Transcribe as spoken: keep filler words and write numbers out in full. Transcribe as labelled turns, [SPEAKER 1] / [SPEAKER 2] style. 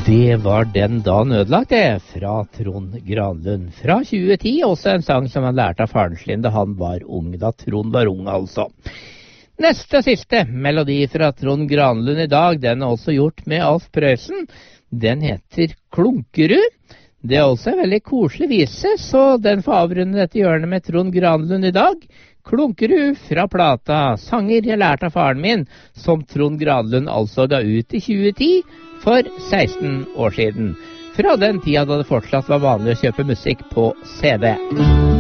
[SPEAKER 1] Det var Den dagen ødelagt, det, fra Trond Granlund. Fra tjue ti, også en sang som han lærte av faren sin da han var ung, da Trond var ung altså. Neste siste melodi fra Trond Granlund i dag, den er også gjort med Alf Prøysen. Den heter Klunkerud. Det er også en veldig koselig vise, så den får avrunde dette hjørnet med Trond Granlund i dag. Klunkerud fra plata, sanger jeg lærte av faren min, som Trond Granlund altså ga ut i tjue ti, for seksten år siden. Fra den tida da det fortsatt var vanlig å kjøpe musikk på C D.